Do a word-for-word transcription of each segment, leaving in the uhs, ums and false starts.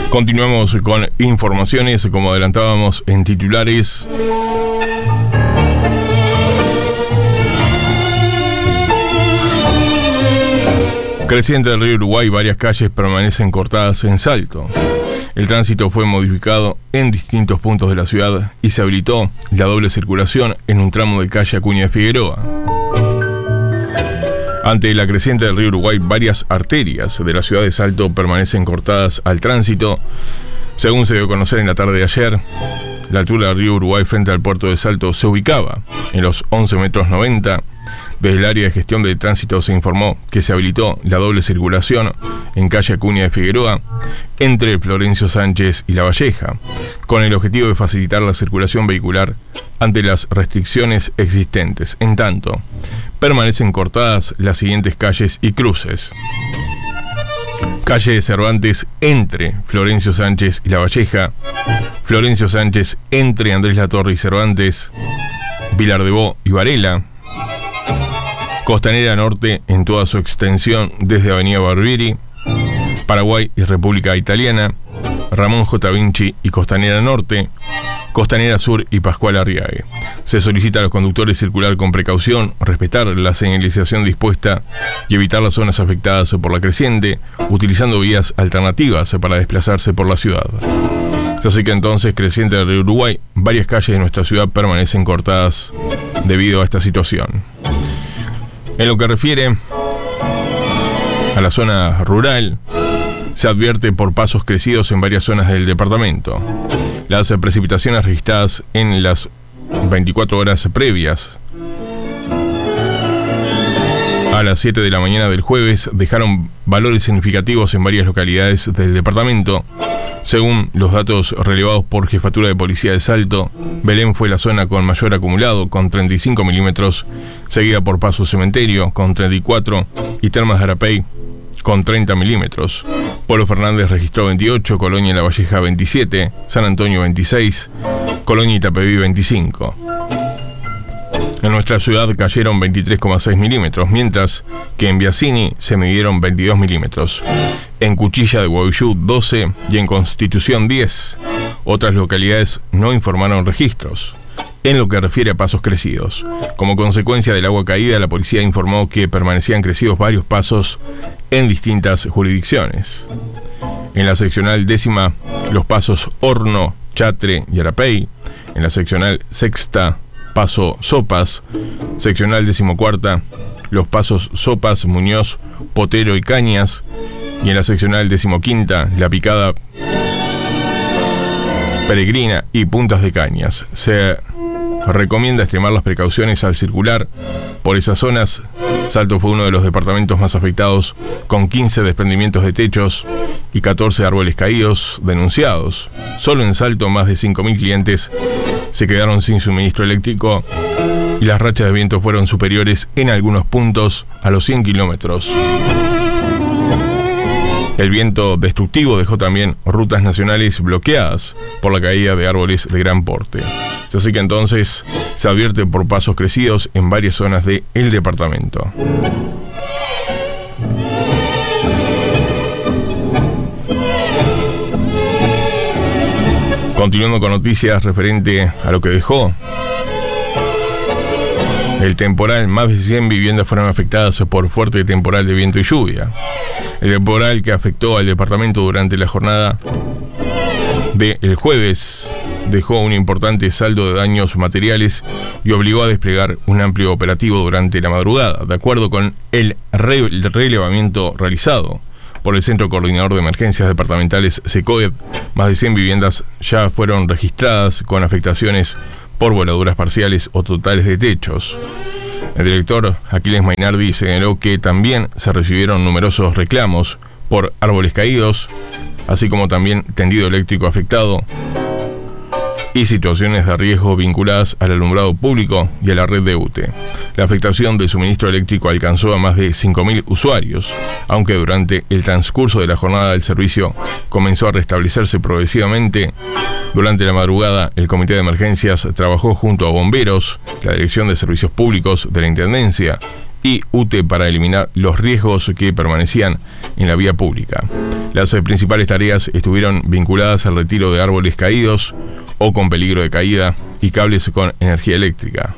Continuamos con informaciones, como adelantábamos en titulares. Creciente del río Uruguay, varias calles permanecen cortadas en Salto. El tránsito fue modificado en distintos puntos de la ciudad y se habilitó la doble circulación en un tramo de calle Acuña de Figueroa. Ante la creciente del río Uruguay, varias arterias de la ciudad de Salto permanecen cortadas al tránsito. Según se dio a conocer en la tarde de ayer, la altura del río Uruguay frente al puerto de Salto se ubicaba en los once metros noventa. Desde el área de gestión de tránsito se informó que se habilitó la doble circulación en calle Acuña de Figueroa entre Florencio Sánchez y La Valleja, con el objetivo de facilitar la circulación vehicular ante las restricciones existentes. En tanto, permanecen cortadas las siguientes calles y cruces: calle de Cervantes entre Florencio Sánchez y La Valleja, Florencio Sánchez entre Andrés Latorre y Cervantes, Vilar de Bo y Varela, Costanera Norte en toda su extensión desde Avenida Barbieri, Paraguay y República Italiana, Ramón J. Vinci y Costanera Norte, Costanera Sur y Pascual Arriague. Se solicita a los conductores circular con precaución, respetar la señalización dispuesta y evitar las zonas afectadas por la creciente, utilizando vías alternativas para desplazarse por la ciudad. Así que entonces, creciente del río Uruguay, varias calles de nuestra ciudad permanecen cortadas debido a esta situación. En lo que refiere a la zona rural, se advierte por pasos crecidos en varias zonas del departamento. Las precipitaciones registradas en las veinticuatro horas previas a las siete de la mañana del jueves dejaron valores significativos en varias localidades del departamento. Según los datos relevados por Jefatura de Policía de Salto, Belén fue la zona con mayor acumulado, con treinta y cinco milímetros, seguida por Paso Cementerio, con treinta y cuatro, y Termas de Arapey, con treinta milímetros. Polo Fernández registró veintiocho, Colonia La Valleja veintisiete, San Antonio veintiséis, Colonia Itapeví veinticinco. En nuestra ciudad cayeron veintitrés coma seis milímetros, mientras que en Biasini se midieron veintidós milímetros. En Cuchilla de Guavillú doce y en Constitución diez. Otras localidades no informaron registros. En lo que refiere a pasos crecidos, como consecuencia del agua caída, la policía informó que permanecían crecidos varios pasos en distintas jurisdicciones. En la seccional décima, los pasos Horno, Chatre y Arapey. En la seccional sexta, Paso Sopas. Seccional decimocuarta, los pasos Sopas, Muñoz, Potero y Cañas. Y en la seccional decimoquinta, La Picada, Peregrina y Puntas de Cañas. Se recomienda extremar las precauciones al circular por esas zonas. Salto fue uno de los departamentos más afectados, con quince desprendimientos de techos y catorce árboles caídos denunciados. Solo en Salto más de cinco mil clientes se quedaron sin suministro eléctrico y las rachas de viento fueron superiores en algunos puntos a los cien kilómetros. El viento destructivo dejó también rutas nacionales bloqueadas por la caída de árboles de gran porte. Así que entonces se advierte por pasos crecidos en varias zonas del departamento. Continuando con noticias referente a lo que dejó el temporal, más de cien viviendas fueron afectadas por fuerte temporal de viento y lluvia. El temporal que afectó al departamento durante la jornada del jueves dejó un importante saldo de daños materiales y obligó a desplegar un amplio operativo durante la madrugada. De acuerdo con el re- relevamiento realizado por el Centro Coordinador de Emergencias Departamentales SECOED, más de cien viviendas ya fueron registradas con afectaciones por voladuras parciales o totales de techos. El director Aquiles Mainardi señaló que también se recibieron numerosos reclamos por árboles caídos, así como también tendido eléctrico afectado y situaciones de riesgo vinculadas al alumbrado público y a la red de U T E. La afectación del suministro eléctrico alcanzó a más de cinco mil usuarios, aunque durante el transcurso de la jornada del servicio comenzó a restablecerse progresivamente. Durante la madrugada, el Comité de Emergencias trabajó junto a bomberos, la Dirección de Servicios Públicos de la Intendencia y U T E para eliminar los riesgos que permanecían en la vía pública. Las eh, principales tareas estuvieron vinculadas al retiro de árboles caídos o con peligro de caída y cables con energía eléctrica.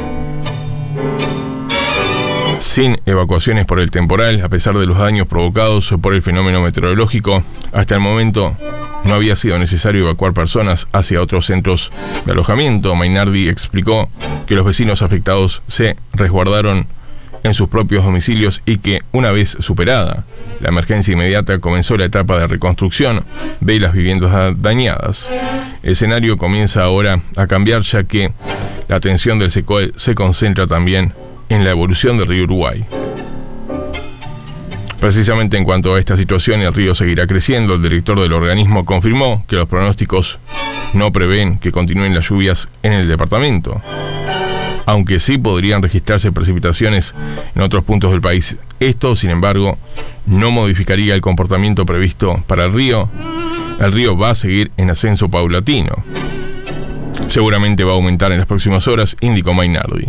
Sin evacuaciones por el temporal, a pesar de los daños provocados por el fenómeno meteorológico, hasta el momento no había sido necesario evacuar personas hacia otros centros de alojamiento. Mainardi explicó que los vecinos afectados se resguardaron en sus propios domicilios y que, una vez superada la emergencia inmediata, comenzó la etapa de reconstrucción de las viviendas dañadas. El escenario comienza ahora a cambiar, ya que la atención del SECOE se concentra también en la evolución del río Uruguay. Precisamente en cuanto a esta situación, el río seguirá creciendo. El director del organismo confirmó que los pronósticos no prevén que continúen las lluvias en el departamento, aunque sí podrían registrarse precipitaciones en otros puntos del país. Esto, sin embargo, no modificaría el comportamiento previsto para el río. El río va a seguir en ascenso paulatino. Seguramente va a aumentar en las próximas horas, indicó Mainardi.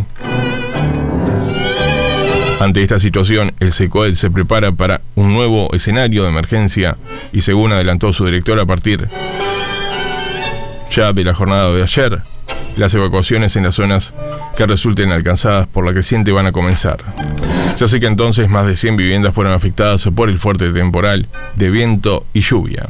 Ante esta situación, el SECOE se prepara para un nuevo escenario de emergencia y, según adelantó su director, a partir ya de la jornada de ayer, las evacuaciones en las zonas que resulten alcanzadas por la creciente van a comenzar. Se hace que entonces más de cien viviendas fueron afectadas por el fuerte temporal de viento y lluvia.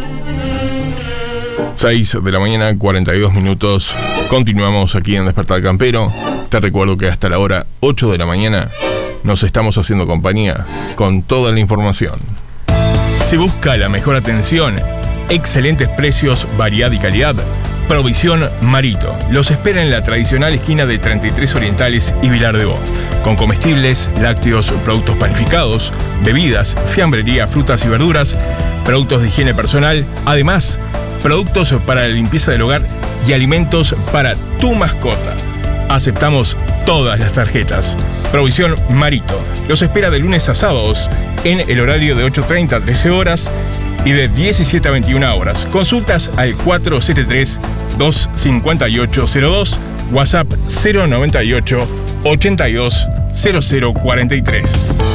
seis de la mañana, cuarenta y dos minutos. Continuamos aquí en Despertar Campero. Te recuerdo que hasta la hora ocho de la mañana nos estamos haciendo compañía con toda la información. Si busca la mejor atención, excelentes precios, variedad y calidad, Provisión Marito los espera en la tradicional esquina de treinta y tres Orientales y Vilar de Bo, con comestibles, lácteos, productos panificados, bebidas, fiambrería, frutas y verduras, productos de higiene personal, además, productos para la limpieza del hogar y alimentos para tu mascota. Aceptamos todas las tarjetas. Provisión Marito los espera de lunes a sábados en el horario de ocho treinta a trece horas y de diecisiete a veintiuna horas. Consultas al cuatro siete tres, dos cinco ocho cero dos, WhatsApp cero noventa y ocho, ochenta y dos, cero cero cuarenta y tres.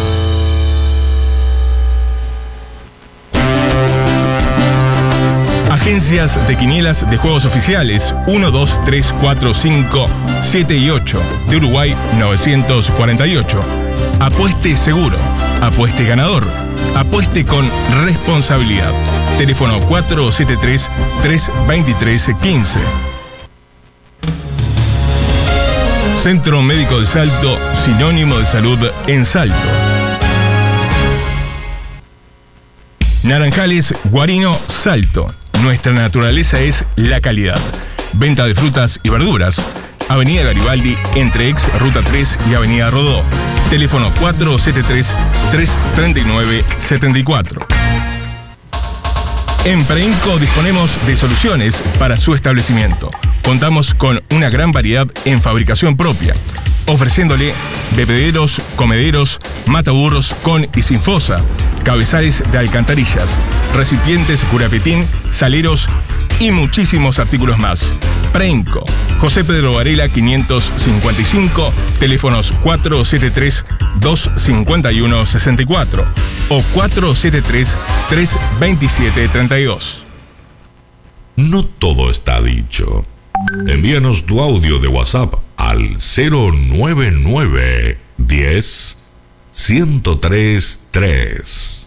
Agencias de quinielas de juegos oficiales uno, dos, tres, cuatro, cinco, siete y ocho de Uruguay novecientos cuarenta y ocho. Apueste seguro, apueste ganador, apueste con responsabilidad. Teléfono cuatro siete tres, tres dos tres, uno cinco. Centro Médico de Salto, sinónimo de salud en Salto. Naranjales Guarino Salto. Nuestra naturaleza es la calidad. Venta de frutas y verduras. Avenida Garibaldi, entre ex Ruta tres y Avenida Rodó. Teléfono cuatro siete tres, tres tres nueve, siete cuatro. En Preinco disponemos de soluciones para su establecimiento. Contamos con una gran variedad en fabricación propia, ofreciéndole bebederos, comederos, mataburros con y sin fosa, cabezales de alcantarillas, recipientes curapetín, saleros y muchísimos artículos más. Preinco, José Pedro Varela quinientos cincuenta y cinco, teléfonos cuatro siete tres, dos cinco uno, seis cuatro o cuatro siete tres, tres dos siete, tres dos. No todo está dicho. Envíanos tu audio de WhatsApp al cero nueve nueve, diez, ciento tres, tres.